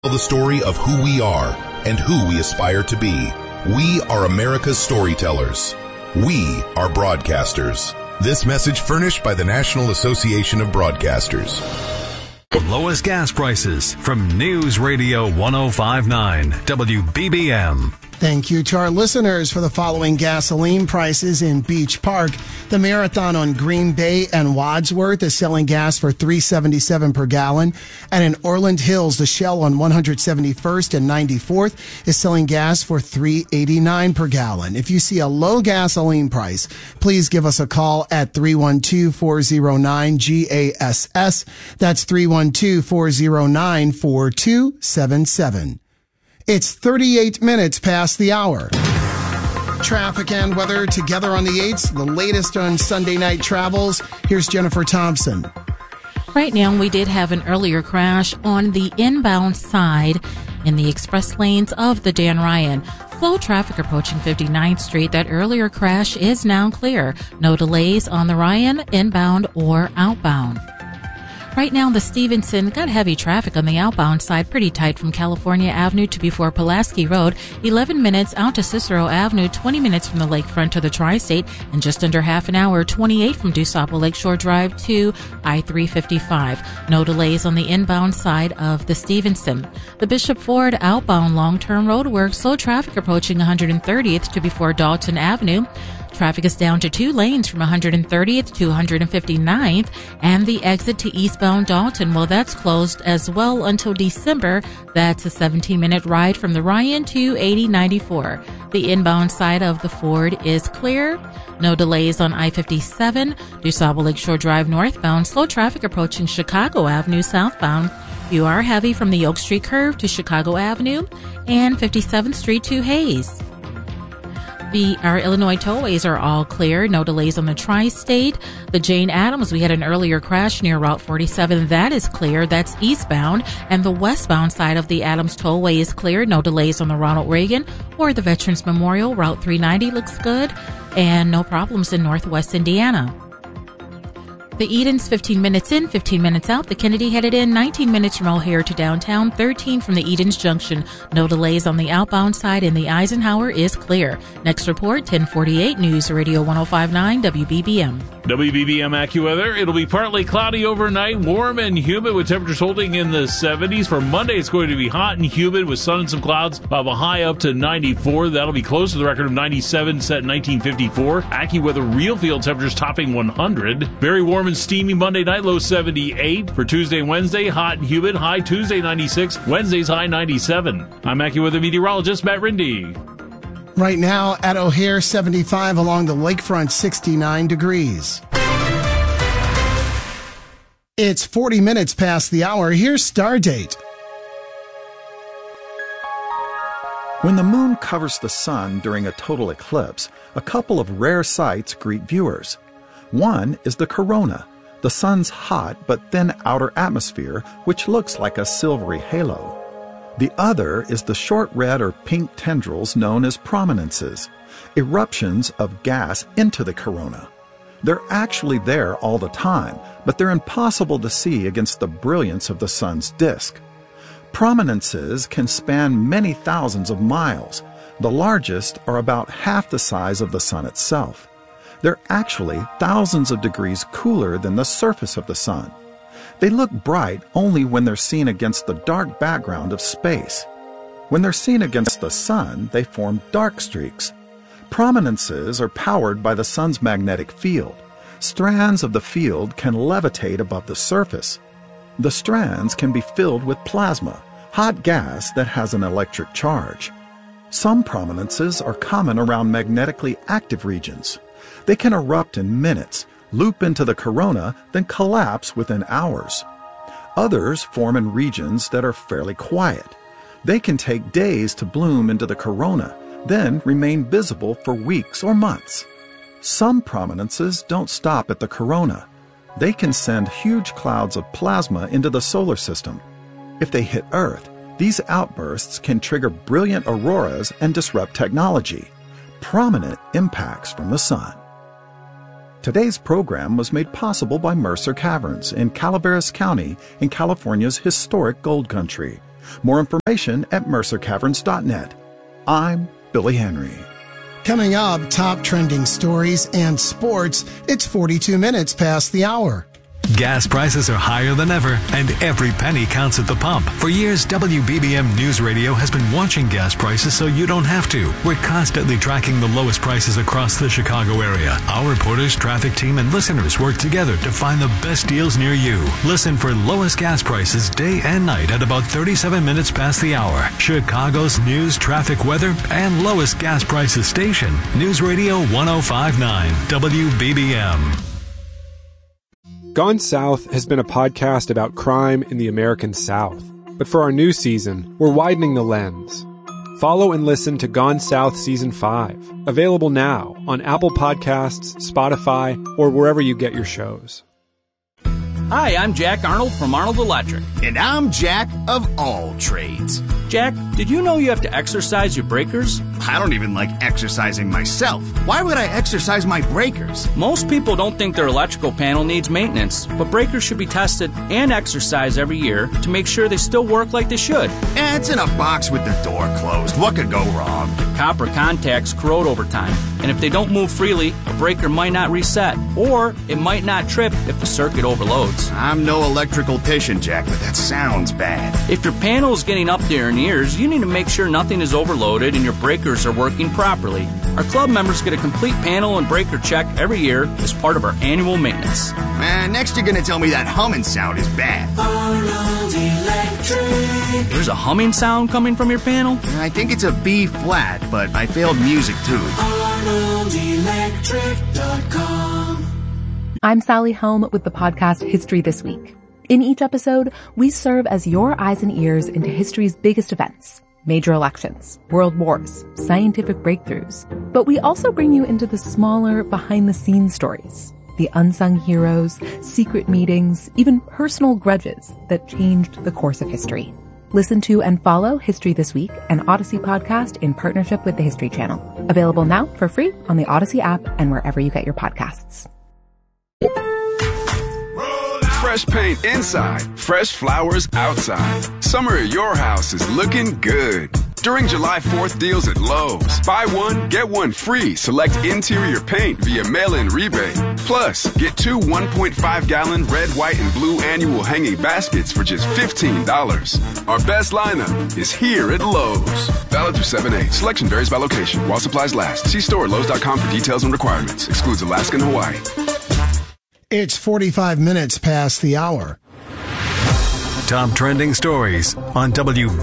The story of who we are and who we aspire to be. We are America's storytellers. We are broadcasters. This message furnished by the National Association of Broadcasters. The lowest gas prices from News Radio 105.9 WBBM. Thank you to our listeners for the following gasoline prices in Beach Park. The Marathon on Green Bay and Wadsworth is selling gas for $3.77 per gallon. And in Orland Hills, the Shell on 171st and 94th is selling gas for $3.89 per gallon. If you see a low gasoline price, please give us a call at 312-409-GASS. That's 312-409-4277. It's 38 minutes past the hour. Traffic and weather together on the 8th, the latest on Sunday night travels. Here's Jennifer Thompson. Right now, we did have an earlier crash on the inbound side in the express lanes of the Dan Ryan. Slow traffic approaching 59th Street. That earlier crash is now clear. No delays on the Ryan, inbound or outbound. Right now, the Stevenson got heavy traffic on the outbound side, pretty tight from California Avenue to before Pulaski Road, 11 minutes out to Cicero Avenue, 20 minutes from the lakefront to the Tri-State, and just under half an hour, 28 from DuSable Lakeshore Drive to I-355. No delays on the inbound side of the Stevenson. The Bishop Ford outbound long-term roadwork, slow traffic approaching 130th to before Dalton Avenue. Traffic is down to 2 lanes from 130th to 159th, and the exit to eastbound Dalton, well, that's closed as well until December. That's a 17-minute ride from the Ryan to 8094. The inbound side of the Ford is clear. No delays on I-57, DuSable Lakeshore Drive northbound. Slow traffic approaching Chicago Avenue southbound. You are heavy from the Oak Street curve to Chicago Avenue and 57th Street to Hayes. Our Illinois tollways are all clear. No delays on the Tri-State. The Jane Addams, we had an earlier crash near Route 47. That is clear. That's eastbound. And the westbound side of the Adams tollway is clear. No delays on the Ronald Reagan or the Veterans Memorial. Route 390 looks good. And no problems in Northwest Indiana. The Edens, 15 minutes in, 15 minutes out. The Kennedy headed in, 19 minutes from O'Hare to downtown, 13 from the Edens Junction. No delays on the outbound side, and the Eisenhower is clear. Next report, 1048 News Radio 105.9 WBBM. WBBM AccuWeather. It'll be partly cloudy overnight, warm and humid with temperatures holding in the 70s. For Monday, it's going to be hot and humid with sun and some clouds, of a high up to 94. That'll be close to the record of 97 set in 1954. AccuWeather real field temperatures topping 100. Very warm and steamy Monday night, low 78. For Tuesday and Wednesday, hot and humid, high Tuesday 96, Wednesday's high 97. I'm AccuWeather meteorologist Matt Rindy. Right now at O'Hare, 75 along the lakefront, 69 degrees. It's 40 minutes past the hour. Here's Stardate. When the moon covers the sun during a total eclipse, a couple of rare sights greet viewers. One is the corona, the sun's hot but thin outer atmosphere, which looks like a silvery halo. The other is the short red or pink tendrils known as prominences, eruptions of gas into the corona. They're actually there all the time, but they're impossible to see against the brilliance of the sun's disk. Prominences can span many thousands of miles. The largest are about half the size of the sun itself. They're actually thousands of degrees cooler than the surface of the sun. They look bright only when they're seen against the dark background of space. When they're seen against the sun, they form dark streaks. Prominences are powered by the sun's magnetic field. Strands of the field can levitate above the surface. The strands can be filled with plasma, hot gas that has an electric charge. Some prominences are common around magnetically active regions. They can erupt in minutes, loop into the corona, then collapse within hours. Others form in regions that are fairly quiet. They can take days to bloom into the corona, then remain visible for weeks or months. Some prominences don't stop at the corona. They can send huge clouds of plasma into the solar system. If they hit Earth, these outbursts can trigger brilliant auroras and disrupt technology. Prominent impacts from the sun. Today's program was made possible by Mercer Caverns in Calaveras County in California's historic gold country. More information at mercercaverns.net. I'm Billy Henry. Coming up, top trending stories and sports. It's 42 minutes past the hour. Gas prices are higher than ever, and every penny counts at the pump. For years, WBBM News Radio has been watching gas prices so you don't have to. We're constantly tracking the lowest prices across the Chicago area. Our reporters, traffic team, and listeners work together to find the best deals near you. Listen for lowest gas prices day and night at about 37 minutes past the hour. Chicago's news, traffic, weather, and lowest gas prices station. News Radio 1059 WBBM. Gone South has been a podcast about crime in the American South. But for our new season, we're widening the lens. Follow and listen to Gone South Season 5, available now on Apple Podcasts, Spotify, or wherever you get your shows. Hi, I'm Jack Arnold from Arnold Electric. And I'm Jack of All Trades. Jack, did you know you have to exercise your breakers? I don't even like exercising myself. Why would I exercise my breakers? Most people don't think their electrical panel needs maintenance, but breakers should be tested and exercised every year to make sure they still work like they should. It's in a box with the door closed. What could go wrong? Copper contacts corrode over time, and if they don't move freely, a breaker might not reset, or it might not trip if the circuit overloads. I'm no electricaltician, Jack, but that sounds bad. If your panel is getting up there in years, you need to make sure nothing is overloaded and your breakers are working properly. Our club members get a complete panel and breaker check every year as part of our annual maintenance. Next you're going to tell me that humming sound is bad. Arnold Electric. There's a humming sound coming from your panel? I think it's a B flat, but I failed music too. ArnoldElectric.com. I'm Sally Helm with the podcast History This Week. In each episode, we serve as your eyes and ears into history's biggest events, major elections, world wars, scientific breakthroughs. But we also bring you into the smaller, behind-the-scenes stories, the unsung heroes, secret meetings, even personal grudges that changed the course of history. Listen to and follow History This Week, an Odyssey podcast in partnership with the History Channel. Available now for free on the Odyssey app and wherever you get your podcasts. Fresh paint inside, fresh flowers outside. Summer at your house is looking good. During July 4th deals at Lowe's, buy one, get one free. Select interior paint via mail-in rebate. Plus, get 2 1.5-gallon red, white, and blue annual hanging baskets for just $15. Our best lineup is here at Lowe's. Valid through 7/8. Selection varies by location while supplies last. See store at Lowe's.com for details and requirements. Excludes Alaska and Hawaii. It's 45 minutes past the hour. Top trending stories on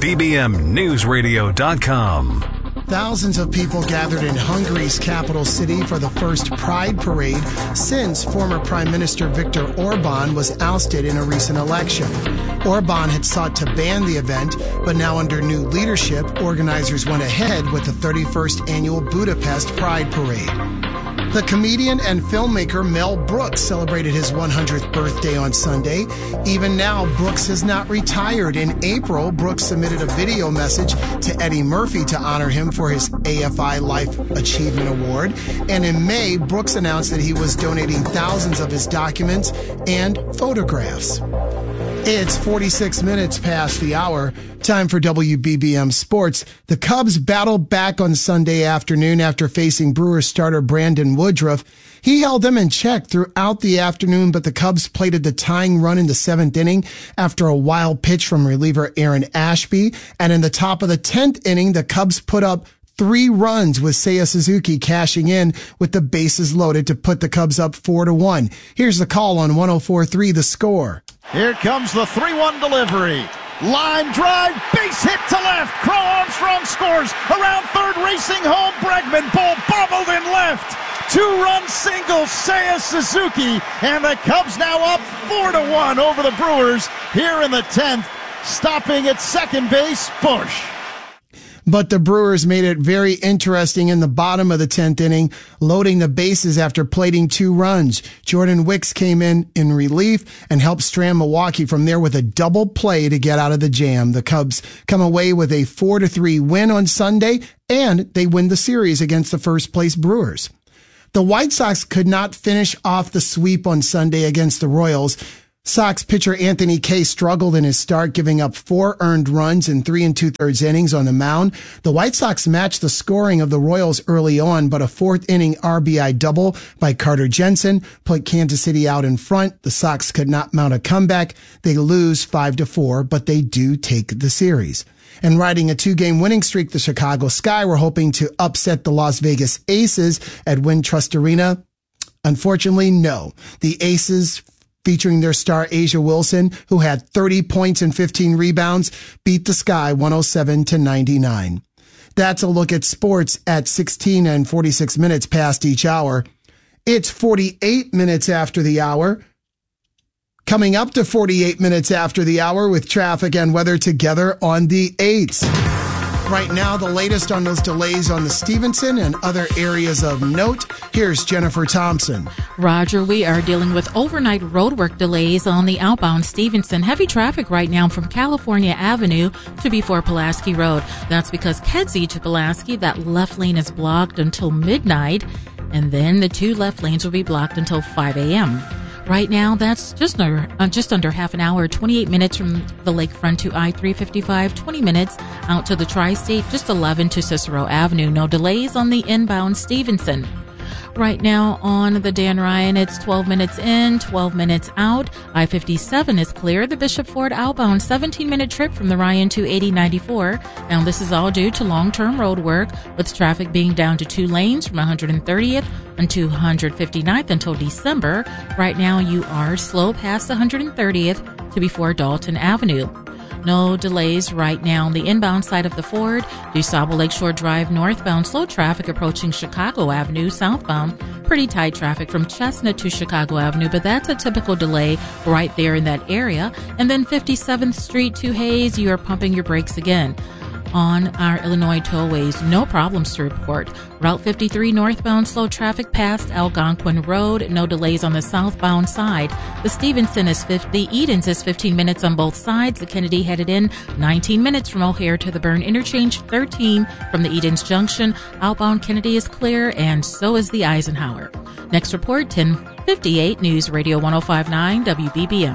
WBBMNewsRadio.com. Thousands of people gathered in Hungary's capital city for the first Pride Parade since former Prime Minister Viktor Orban was ousted in a recent election. Orban had sought to ban the event, but now under new leadership, organizers went ahead with the 31st annual Budapest Pride Parade. The comedian and filmmaker Mel Brooks celebrated his 100th birthday on Sunday. Even now, Brooks has not retired. In April, Brooks submitted a video message to Eddie Murphy to honor him for his AFI Life Achievement Award. And in May, Brooks announced that he was donating thousands of his documents and photographs. It's 46 minutes past the hour. Time for WBBM Sports. The Cubs battled back on Sunday afternoon after facing Brewers starter Brandon Woodruff. He held them in check throughout the afternoon, but the Cubs plated the tying run in the 7th inning after a wild pitch from reliever Aaron Ashby. And in the top of the 10th inning, the Cubs put up 3 runs with Seiya Suzuki cashing in with the bases loaded to put the Cubs up 4-1. Here's the call on 104.3 The Score. Here comes the 3-1 delivery. Line drive, base hit to left. Crow Armstrong scores. Around third, racing home. Bregman, ball bobbled in left. 2-run single, Seiya Suzuki. And the Cubs now up 4-1 over the Brewers here in the 10th. Stopping at second base, Bush. But the Brewers made it very interesting in the bottom of the 10th inning, loading the bases after plating 2 runs. Jordan Wicks came in relief and helped strand Milwaukee from there with a double play to get out of the jam. The Cubs come away with a 4-3 win on Sunday, and they win the series against the first-place Brewers. The White Sox could not finish off the sweep on Sunday against the Royals. Sox pitcher Anthony Kay struggled in his start, giving up 4 earned runs in 3 2/3 innings on the mound. The White Sox matched the scoring of the Royals early on, but a 4th inning RBI double by Carter Jensen put Kansas City out in front. The Sox could not mount a comeback. They lose 5-4, but they do take the series. And riding a 2-game winning streak, the Chicago Sky were hoping to upset the Las Vegas Aces at Wintrust Arena. Unfortunately, no. The Aces, featuring their star Asia Wilson, who had 30 points and 15 rebounds, beat the Sky 107-99. That's a look at sports at 16 and 46 minutes past each hour. It's 48 minutes after the hour. Coming up to 48 minutes after the hour with traffic and weather together on the 8s. Right now, the latest on those delays on the Stevenson and other areas of note. Here's Jennifer Thompson. Roger, we are dealing with overnight roadwork delays on the outbound Stevenson. Heavy traffic right now from California Avenue to before Pulaski Road. That's because Kedzie to Pulaski, that left lane is blocked until midnight, and then the 2 left lanes will be blocked until 5 a.m. Right now, that's just under half an hour, 28 minutes from the lakefront to I-355, 20 minutes out to the Tri-State, just 11 to Cicero Avenue. No delays on the inbound Stevenson. Right now on the Dan Ryan, it's 12 minutes in, 12 minutes out. I-57 is clear. The Bishop Ford outbound 17-minute trip from the Ryan to 8094. Now, this is all due to long-term road work, with traffic being down to 2 lanes from 130th and 259th until December. Right now, you are slow past 130th to before Dalton Avenue. No delays right now on the inbound side of the Ford. DuSable Lakeshore Drive northbound, slow traffic approaching Chicago Avenue southbound. Pretty tight traffic from Chestnut to Chicago Avenue, but that's a typical delay right there in that area. And then 57th Street to Hayes, you are pumping your brakes again. On our Illinois tollways, no problems to report. Route 53 northbound, slow traffic past Algonquin Road. No delays on the southbound side. The Stevenson is 50. Edens is 15 minutes on both sides. The Kennedy headed in 19 minutes from O'Hare to the Byrne Interchange, 13 from the Edens Junction. Outbound Kennedy is clear, and so is the Eisenhower. Next report, 10:58 News Radio 105.9 WBBM.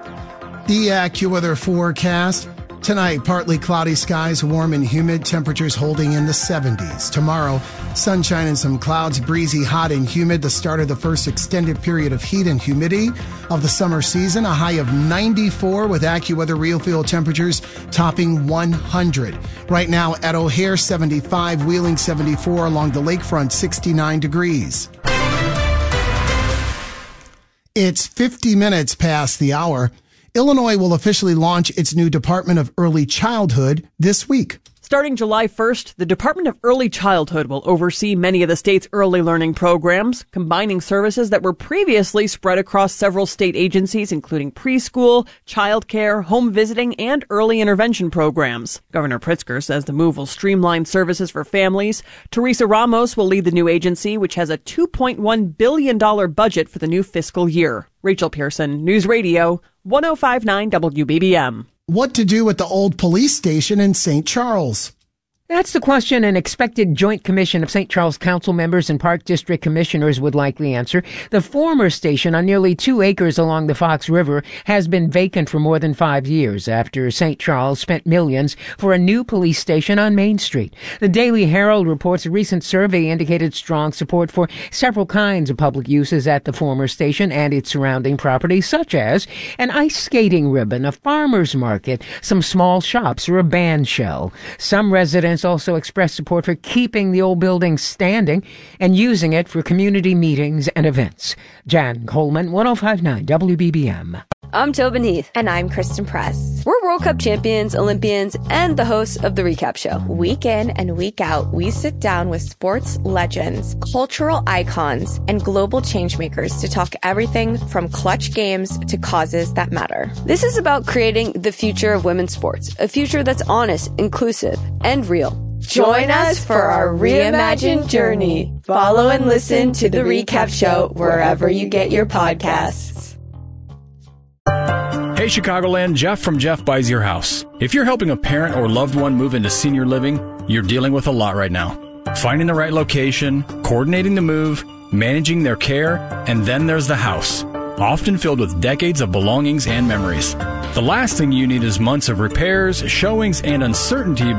The AccuWeather forecast. Tonight, partly cloudy skies, warm and humid, temperatures holding in the 70s. Tomorrow, sunshine and some clouds, breezy, hot and humid, the start of the first extended period of heat and humidity of the summer season. A high of 94 with AccuWeather real field temperatures topping 100. Right now at O'Hare, 75, Wheeling 74, along the lakefront 69 degrees. It's 50 minutes past the hour. Illinois will officially launch its new Department of Early Childhood this week. Starting July 1st, the Department of Early Childhood will oversee many of the state's early learning programs, combining services that were previously spread across several state agencies, including preschool, childcare, home visiting, and early intervention programs. Governor Pritzker says the move will streamline services for families. Teresa Ramos will lead the new agency, which has a $2.1 billion budget for the new fiscal year. Rachel Pearson, News Radio 105.9 WBBM. What to do with the old police station in St. Charles? That's the question an expected Joint Commission of St. Charles Council members and Park District commissioners would likely answer. The former station on nearly 2 acres along the Fox River has been vacant for more than 5 years after St. Charles spent millions for a new police station on Main Street. The Daily Herald reports a recent survey indicated strong support for several kinds of public uses at the former station and its surrounding property, such as an ice skating ribbon, a farmer's market, some small shops, or a band shell. Some residents also expressed support for keeping the old building standing and using it for community meetings and events. Jan Coleman, 105.9 WBBM. I'm Tobin Heath. And I'm Kristen Press. We're World Cup champions, Olympians, and the hosts of The Recap Show. Week in and week out, we sit down with sports legends, cultural icons, and global changemakers to talk everything from clutch games to causes that matter. This is about creating the future of women's sports, a future that's honest, inclusive, and real. Join us for our reimagined journey. Follow and listen to The Recap Show wherever you get your podcasts. Hey Chicagoland, Jeff from Jeff Buys Your House. If you're helping a parent or loved one move into senior living, you're dealing with a lot right now. Finding the right location, coordinating the move, managing their care, and then there's the house. often filled with decades of belongings and memories. The last thing you need is months of repairs, showings, and uncertainty